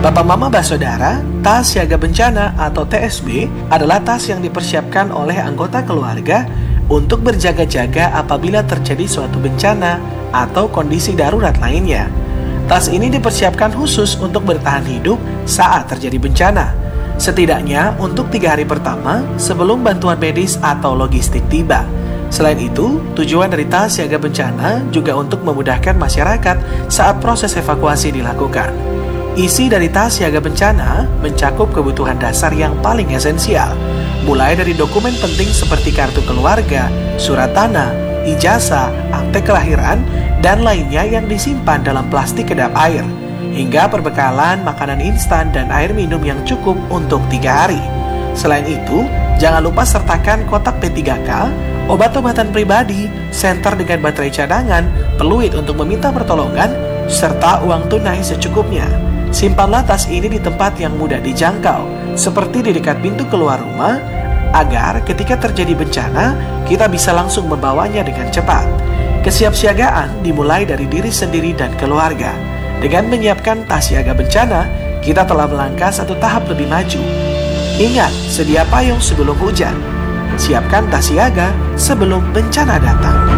Bapak Mama Basodara, tas siaga bencana atau TSB adalah tas yang dipersiapkan oleh anggota keluarga untuk berjaga-jaga apabila terjadi suatu bencana atau kondisi darurat lainnya. Tas ini dipersiapkan khusus untuk bertahan hidup saat terjadi bencana, setidaknya untuk 3 hari pertama sebelum bantuan medis atau logistik tiba. Selain itu, tujuan dari tas siaga bencana juga untuk memudahkan masyarakat saat proses evakuasi dilakukan. Isi dari tas siaga bencana mencakup kebutuhan dasar yang paling esensial, mulai dari dokumen penting seperti kartu keluarga, surat tanah, ijazah, akte kelahiran, dan lainnya yang disimpan dalam plastik kedap air, hingga perbekalan makanan instan dan air minum yang cukup untuk 3 hari. Selain itu, jangan lupa sertakan kotak P3K, obat-obatan pribadi, senter dengan baterai cadangan, peluit untuk meminta pertolongan, serta uang tunai secukupnya. Simpanlah tas ini di tempat yang mudah dijangkau, seperti di dekat pintu keluar rumah, agar ketika terjadi bencana, kita bisa langsung membawanya dengan cepat. Kesiapsiagaan dimulai dari diri sendiri dan keluarga. Dengan menyiapkan tas siaga bencana, kita telah melangkah satu tahap lebih maju. Ingat, sedia payung sebelum hujan. Siapkan tas siaga sebelum bencana datang.